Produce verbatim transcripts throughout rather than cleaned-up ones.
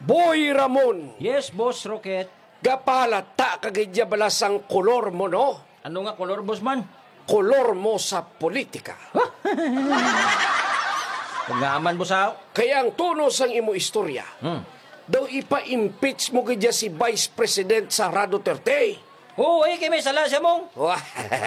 Boy Ramon, Yes, Boss Rocket. gapalata kagidya balas ang kolor mo, no? Ano nga kolor, boss man? Kolor mo sa politika. Pagngaaman, boss ako. Kaya ang tunos ang imo istorya, Hmm. daw ipa-impeach mo kagidya si Vice President Sara Duterte. Oo, eh, kay may sala siya mong. Wah.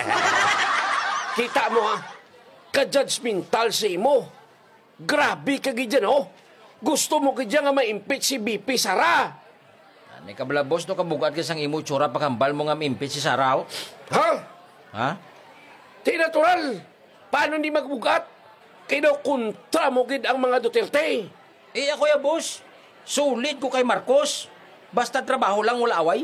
Kita mo ha, ka-judgmental sa imo. Grabe kagidya, no? Gusto mo kagidya nga ma-impeach si B P Sara. Ani ka bala, boss, no kabugat ka sang imo tsura pakambal mo nga mimpit si Saraw. Ha? Ha? Di natural. Paano di magbugat? Kaya daw kontra mo gid ang mga Duterte. Eh, ako ya, boss. Sulit ko kay Marcos. Basta trabaho lang, wala away.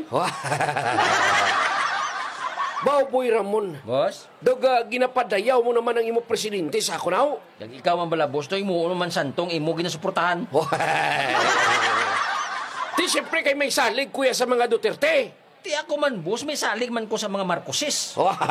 Bawboy Ramon, Boss? daga ginapadayaw mo naman ang imo presidente sa ako now. Dag ikaw man bala, boss, no imo man santong imo ginasuportahan. Di siyempre kay may salig kuya sa mga Duterte. Ti ako man, boss, may salig man ko sa mga Marcoses.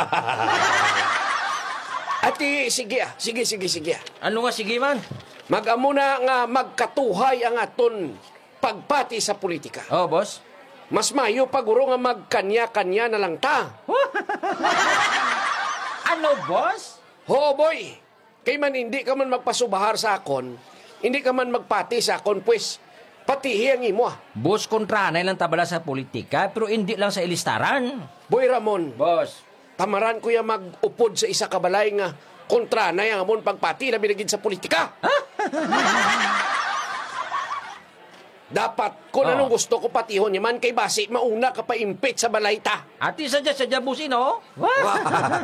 At di, sige ah, sige, sige, sige. Ano nga, sige man. Mag-amo na nga magkatuhay ang aton pagpati sa politika. Oh, boss? Mas mayo paguro nga magkanya-kanya na lang ta. Ano, boss? Ho, boy. Kay man hindi ka man magpasubahar sa akon, hindi ka man magpati sa akon, pues, patihi ang imo ah. Boss, kontranay lang tabala sa politika, pero hindi lang sa ilistaran. Boy Ramon, Boss? tamaran ko ya mag-upod sa isa kabalay nga kontra na yung amon pagpati na binagin sa politika. Dapat, kung Oh. anong gusto ko patihon niya man kay basi, mauna ka pa impit sa balay ta. Ati sadya, sadya, boss, ino?